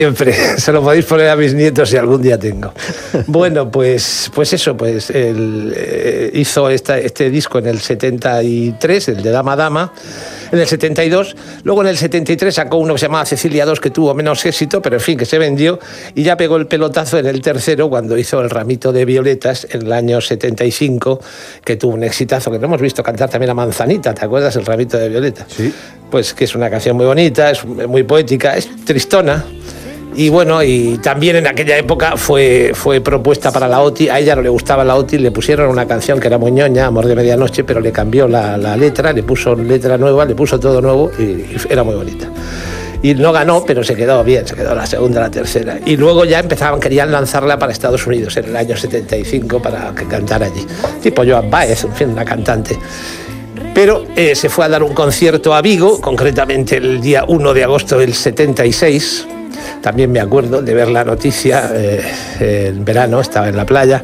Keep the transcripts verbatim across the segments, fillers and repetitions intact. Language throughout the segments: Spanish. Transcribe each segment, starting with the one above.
Siempre, se lo podéis poner a mis nietos si algún día tengo. Bueno, pues, pues eso, pues él eh, hizo esta, este disco en el setenta y tres, el de Dama Dama, en el setenta y dos, luego en el setenta y tres sacó uno que se llamaba Cecilia dos, que tuvo menos éxito, pero en fin, que se vendió, y ya pegó el pelotazo en el tercero cuando hizo El ramito de violetas en el año setenta y cinco, que tuvo un exitazo, que no hemos visto cantar también a Manzanita, ¿te acuerdas? El ramito de violetas. Sí. Pues que es una canción muy bonita, es muy poética, es tristona. Y bueno, y también en aquella época fue, fue propuesta para la OTI. A ella no le gustaba la OTI, le pusieron una canción que era muy ñoña, Amor de Medianoche, pero le cambió la, la letra, le puso letra nueva, le puso todo nuevo y, y era muy bonita. Y no ganó, pero se quedó bien, se quedó la segunda, la tercera. Y luego ya empezaban, querían lanzarla para Estados Unidos en el año setenta y cinco para que cantara allí. Tipo Joan Baez, en fin, una cantante. Pero eh, se fue a dar un concierto a Vigo, concretamente el día uno de agosto del setenta y seis. También me acuerdo de ver la noticia eh, en verano, estaba en la playa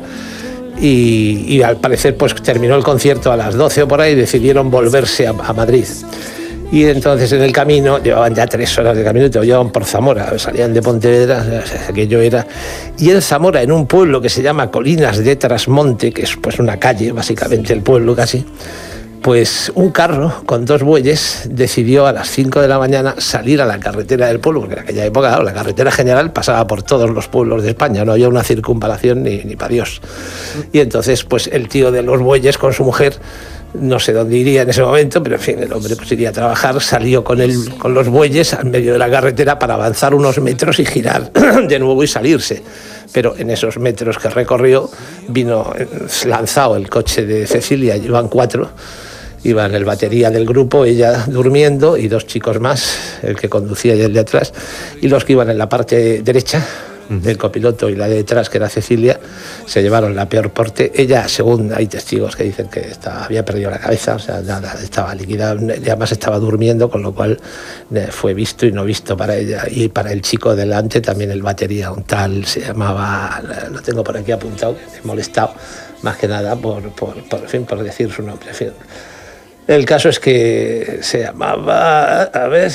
y, y al parecer pues terminó el concierto a las doce o por ahí y decidieron volverse a, a Madrid. Y entonces en el camino, llevaban ya tres horas de camino, te llevaban por Zamora, salían de Pontevedra, aquello era. Y en Zamora, en un pueblo que se llama Colinas de Trasmonte, que es pues una calle, básicamente el pueblo casi, pues un carro con dos bueyes decidió a las cinco de la mañana salir a la carretera del pueblo, porque en aquella época, claro, la carretera general pasaba por todos los pueblos de España, no había una circunvalación ni, ni para Dios. Y entonces, pues el tío de los bueyes con su mujer, no sé dónde iría en ese momento, pero en fin, el hombre pues iría a trabajar, salió con, el, con los bueyes al medio de la carretera para avanzar unos metros y girar de nuevo y salirse. Pero en esos metros que recorrió vino lanzado el coche de Cecilia, iban cuatro, iban el batería del grupo, ella durmiendo y dos chicos más, el que conducía y el de atrás, y los que iban en la parte derecha del copiloto y la de detrás, que era Cecilia, se llevaron la peor parte. Ella, según hay testigos que dicen que estaba, había perdido la cabeza, o sea, nada, estaba líquida, y además estaba durmiendo, con lo cual eh, fue visto y no visto para ella. Y para el chico delante también, el batería, un tal, se llamaba, lo tengo por aquí apuntado, que me he molestado, más que nada por, por, por, en fin, por decir su nombre. En fin. El caso es que se llamaba, a ver...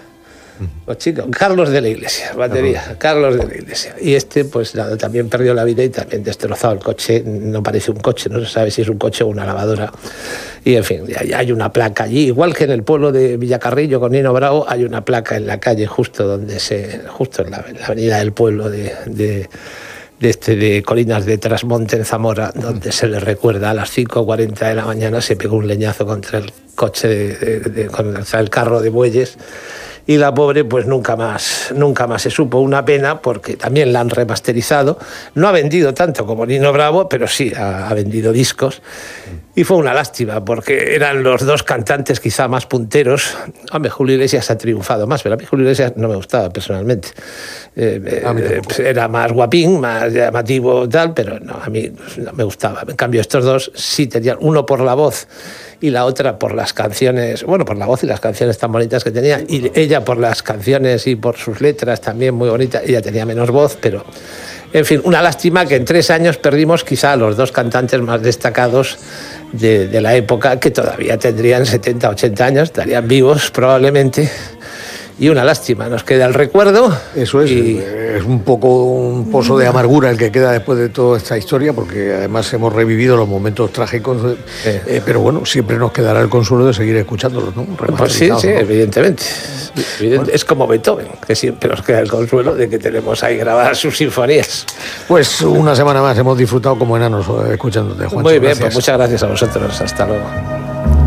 Los chicos, Carlos de la Iglesia, batería, uh-huh. Carlos de la Iglesia. Y este, pues nada, también perdió la vida y también destrozado el coche. No parece un coche, no se sabe si es un coche o una lavadora. Y en fin, hay una placa allí, igual que en el pueblo de Villacarrillo con Nino Bravo, hay una placa en la calle justo donde se, justo en la, en la avenida del pueblo de, de, de, este, de Colinas de Trasmonte en Zamora, donde se le recuerda a las cinco cuarenta de la mañana se pegó un leñazo contra el coche, de, de, de, contra el carro de bueyes. Y la pobre pues nunca más, nunca más se supo. Una pena, porque también la han remasterizado. No ha vendido tanto como Nino Bravo, pero sí ha, ha vendido discos. Y fue una lástima, porque eran los dos cantantes quizá más punteros. Hombre, Julio Iglesias ha triunfado más, pero a mí Julio Iglesias no me gustaba personalmente. Eh, eh, era más guapín, más llamativo tal, pero no, a mí no me gustaba. En cambio, estos dos sí tenían, uno por la voz y la otra por las canciones, bueno, por la voz y las canciones tan bonitas que tenía, y ella por las canciones y por sus letras también muy bonitas. Ella tenía menos voz, pero en fin, una lástima que en tres años perdimos quizá a los dos cantantes más destacados de, de la época, que todavía tendrían setenta, ochenta años, estarían vivos probablemente. Y una lástima, nos queda el recuerdo. Eso es, y... es un poco un pozo de amargura el que queda después de toda esta historia, porque además hemos revivido los momentos trágicos, eh. Eh, pero bueno, siempre nos quedará el consuelo de seguir escuchándolos, ¿no? Pues sí, sí, ¿no? Evidentemente. Evidente. Bueno. Es como Beethoven, que siempre nos queda el consuelo de que tenemos ahí grabadas sus sinfonías. Pues una semana más hemos disfrutado como enanos escuchándote, Juancho. Muy bien, gracias. Pues muchas gracias a vosotros. Hasta luego.